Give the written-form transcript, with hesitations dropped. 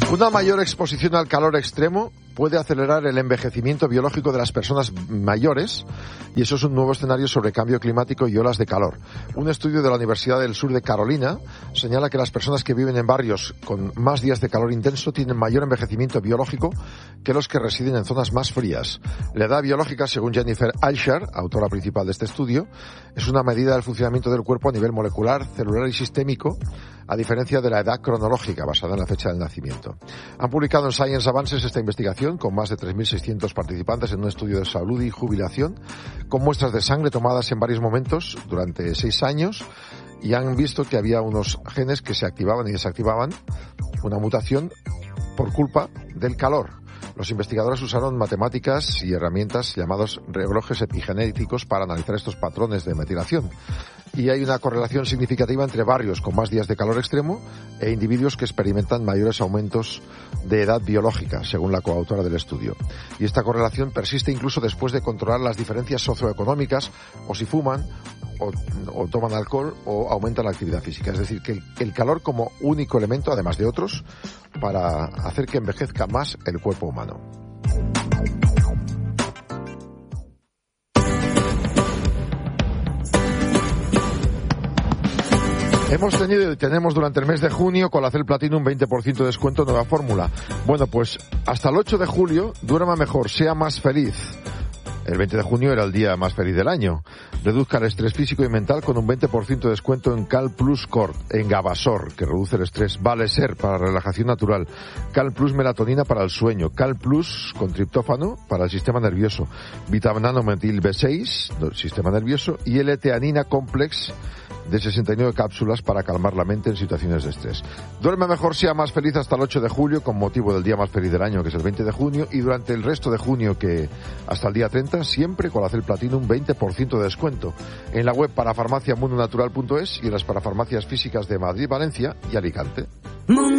Una mayor exposición al calor extremo puede acelerar el envejecimiento biológico de las personas mayores, y eso es un nuevo escenario sobre cambio climático y olas de calor. Un estudio de la Universidad del Sur de Carolina señala que las personas que viven en barrios con más días de calor intenso tienen mayor envejecimiento biológico que los que residen en zonas más frías. La edad biológica, según Jennifer Aisher, autora principal de este estudio, es una medida del funcionamiento del cuerpo a nivel molecular, celular y sistémico, a diferencia de la edad cronológica basada en la fecha del nacimiento. Han publicado en Science Advances esta investigación con más de 3.600 participantes en un estudio de salud y jubilación, con muestras de sangre tomadas en varios momentos durante 6 años, y han visto que había unos genes que se activaban y desactivaban, una mutación por culpa del calor. Los investigadores usaron matemáticas y herramientas llamados relojes epigenéticos para analizar estos patrones de metilación. Y hay una correlación significativa entre barrios con más días de calor extremo e individuos que experimentan mayores aumentos de edad biológica, según la coautora del estudio. Y esta correlación persiste incluso después de controlar las diferencias socioeconómicas, o si fuman, o toman alcohol, o aumentan la actividad física. Es decir, que el calor como único elemento, además de otros, para hacer que envejezca más el cuerpo humano. Hemos tenido y tenemos durante el mes de junio con la Cel Platinum un 20% de descuento en nueva fórmula. Bueno, pues hasta el 8 de julio, duerma mejor, sea más feliz. El 20 de junio era el día más feliz del año. Reduzca el estrés físico y mental con un 20% de descuento en Cal Plus Cord, en Gabasor, que reduce el estrés, Valeser para relajación natural, Cal Plus Melatonina para el sueño, Cal Plus con triptófano para el sistema nervioso, Vitaminometil B6, sistema nervioso, y L-teanina Complex de 69 cápsulas para calmar la mente en situaciones de estrés. Duerme mejor, sea más feliz hasta el 8 de julio con motivo del día más feliz del año, que es el 20 de junio, y durante el resto de junio, que hasta el día 30, siempre con la Cel Platinum 20% de descuento en la web parafarmaciamundonatural.es y en las parafarmacias físicas de Madrid, Valencia y Alicante.